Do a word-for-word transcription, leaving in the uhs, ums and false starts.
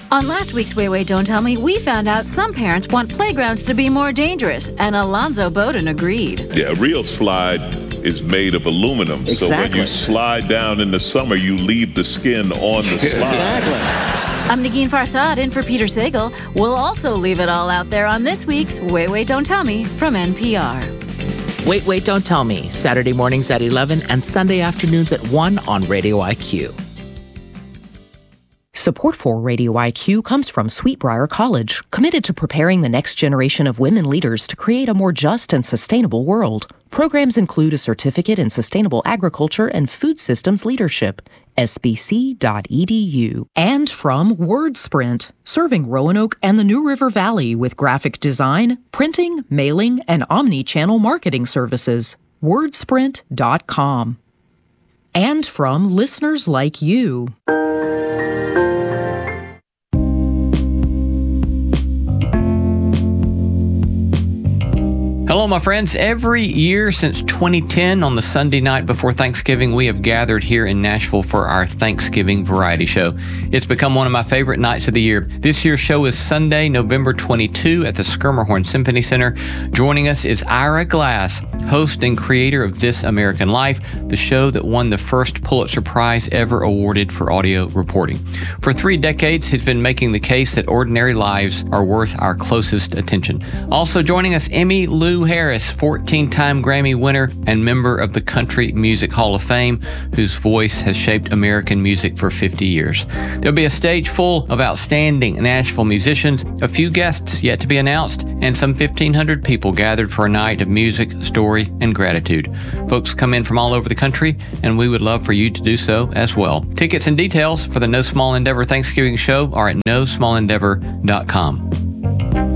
On last week's Wait, Wait, Don't Tell Me, we found out some parents want playgrounds to be more dangerous, and Alonzo Bowden agreed. Yeah, a real slide is made of aluminum. Exactly. So when you slide down in the summer, you leave the skin on the slide. Exactly. I'm Negin Farsad, in for Peter Sagal. We'll also leave it all out there on this week's Wait, Wait, Don't Tell Me from N P R. Wait, Wait, Don't Tell Me, Saturday mornings at eleven and Sunday afternoons at one on Radio I Q. Support for Radio I Q comes from Sweetbriar College, committed to preparing the next generation of women leaders to create a more just and sustainable world. Programs include a certificate in sustainable agriculture and food systems leadership, S B C dot E D U. And from WordSprint, serving Roanoke and the New River Valley with graphic design, printing, mailing, and omni-channel marketing services, wordsprint dot com. And from listeners like you. Hello, my friends. Every year since twenty ten, on the Sunday night before Thanksgiving, we have gathered here in Nashville for our Thanksgiving Variety Show. It's become one of my favorite nights of the year. This year's show is Sunday, November twenty-second at the Schermerhorn Symphony Center. Joining us is Ira Glass, host and creator of This American Life, the show that won the first Pulitzer Prize ever awarded for audio reporting. For three decades, he's been making the case that ordinary lives are worth our closest attention. Also joining us, Emmy Lou Harris, fourteen-time Grammy winner and member of the Country Music Hall of Fame, whose voice has shaped American music for fifty years. There'll be a stage full of outstanding Nashville musicians, a few guests yet to be announced, and some fifteen hundred people gathered for a night of music, story, and gratitude. Folks come in from all over the country, and we would love for you to do so as well. Tickets and details for the No Small Endeavor Thanksgiving show are at no small endeavor dot com.